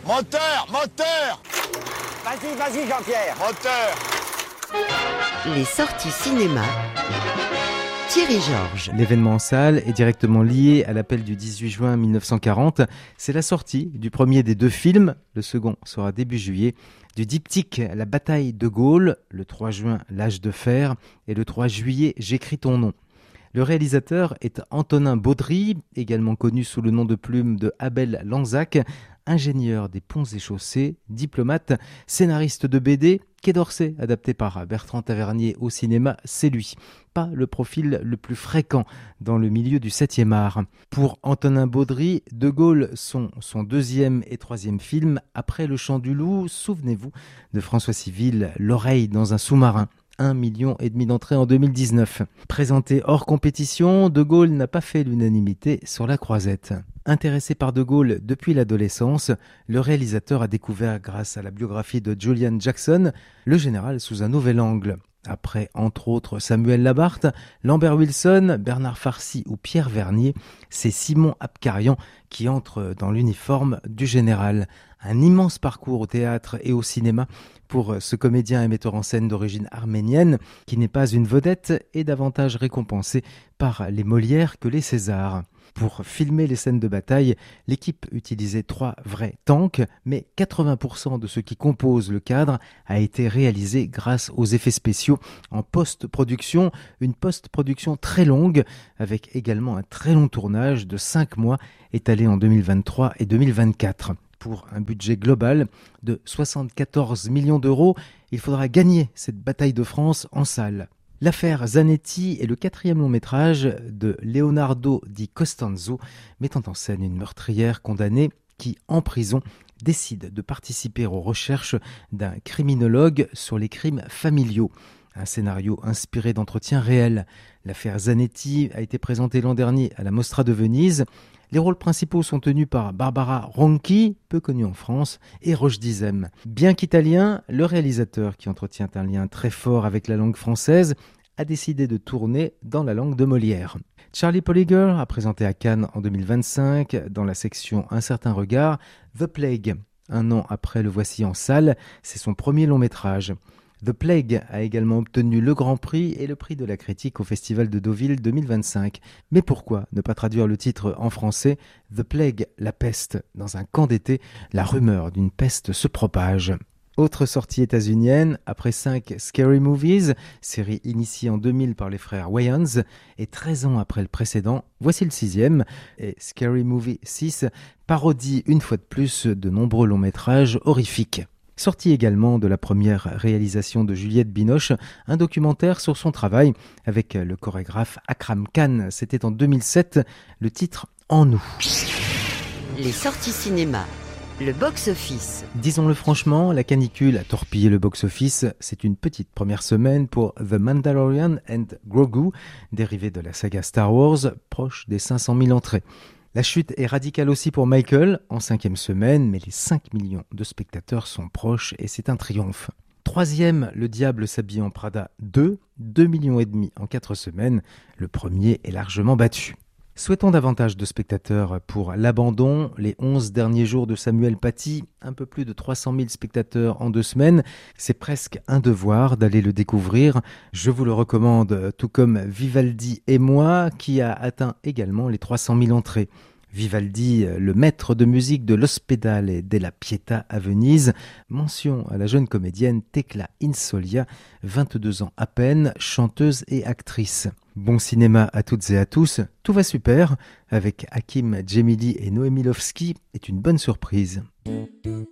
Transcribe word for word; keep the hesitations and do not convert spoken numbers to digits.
Moteur, moteur. Vas-y, vas-y Jean-Pierre. Moteur. Les sorties cinéma. Thierry Georges. L'événement en salle est directement lié à l'appel du dix-huit juin mille neuf cent quarante. C'est la sortie du premier des deux films, le second sera début juillet, du diptyque La bataille de Gaulle, le trois juin L'âge de fer et le trois juillet J'écris ton nom. Le réalisateur est Antonin Baudry, également connu sous le nom de plume de Abel Lanzac, ingénieur des ponts et chaussées, diplomate, scénariste de B D, Quai d'Orsay, adapté par Bertrand Tavernier au cinéma, c'est lui. Pas le profil le plus fréquent dans le milieu du septième art. Pour Antonin Baudry, De Gaulle sont son deuxième et troisième film. Après Le Chant du Loup, souvenez-vous de François Civil, L'oreille dans un sous-marin. Un million et demi d'entrées en deux mille dix-neuf. Présenté hors compétition, De Gaulle n'a pas fait l'unanimité sur la croisette. Intéressé par De Gaulle depuis l'adolescence, le réalisateur a découvert, grâce à la biographie de Julian Jackson, le général sous un nouvel angle. Après, entre autres, Samuel Labarthe, Lambert Wilson, Bernard Farcy ou Pierre Vernier, c'est Simon Abkarian qui entre dans l'uniforme du général. Un immense parcours au théâtre et au cinéma pour ce comédien et metteur en scène d'origine arménienne qui n'est pas une vedette et davantage récompensé par les Molières que les Césars. Pour filmer les scènes de bataille, l'équipe utilisait trois vrais tanks, mais quatre-vingts pour cent de ce qui compose le cadre a été réalisé grâce aux effets spéciaux en post-production, une post-production très longue, avec également un très long tournage de cinq mois étalé en deux mille vingt-trois et deux mille vingt-quatre. Pour un budget global de soixante-quatorze millions d'euros, il faudra gagner cette bataille de France en salle. L'affaire Zanetti est le quatrième long métrage de Leonardo Di Costanzo, mettant en scène une meurtrière condamnée qui, en prison, décide de participer aux recherches d'un criminologue sur les crimes familiaux. Un scénario inspiré d'entretiens réels. L'affaire Zanetti a été présentée l'an dernier à la Mostra de Venise. Les rôles principaux sont tenus par Barbara Ronchi, peu connue en France, et Roche Dizem. Bien qu'italien, le réalisateur, qui entretient un lien très fort avec la langue française, a décidé de tourner dans la langue de Molière. Charlie Poliger a présenté à Cannes en deux mille vingt-cinq, dans la section Un certain regard, The Plague. Un an après le voici en salle, c'est son premier long métrage. The Plague a également obtenu le Grand Prix et le prix de la critique au Festival de Deauville deux mille vingt-cinq. Mais pourquoi ne pas traduire le titre en français « The Plague, la peste ». Dans un camp d'été, la rumeur d'une peste se propage. Autre sortie états-unienne, après cinq Scary Movies, série initiée en deux mille par les frères Wayans, et treize ans après le précédent, voici le sixième, et Scary Movie six parodie une fois de plus de nombreux longs métrages horrifiques. Sorti également de la première réalisation de Juliette Binoche, un documentaire sur son travail avec le chorégraphe Akram Khan. C'était en deux mille sept, le titre « En nous ». Les sorties cinéma. Le box-office. Disons-le franchement, la canicule a torpillé le box-office. C'est une petite première semaine pour The Mandalorian and Grogu, dérivé de la saga Star Wars, proche des cinq cent mille entrées. La chute est radicale aussi pour Michael, en cinquième semaine, mais les cinq millions de spectateurs sont proches et c'est un triomphe. Troisième, Le Diable s'habille en Prada deux, deux millions et demi en quatre semaines. Le premier est largement battu. Souhaitons davantage de spectateurs pour L'Abandon, les onze derniers jours de Samuel Paty, un peu plus de trois cent mille spectateurs en deux semaines. C'est presque un devoir d'aller le découvrir. Je vous le recommande, tout comme Vivaldi et moi, qui a atteint également les trois cent mille entrées. Vivaldi, le maître de musique de l'Ospedale della Pietà à Venise. Mention à la jeune comédienne Tecla Insolia, vingt-deux ans à peine, chanteuse et actrice. Bon cinéma à toutes et à tous, tout va super, avec Hakim Djemili et Noémie Lovski, est une bonne surprise.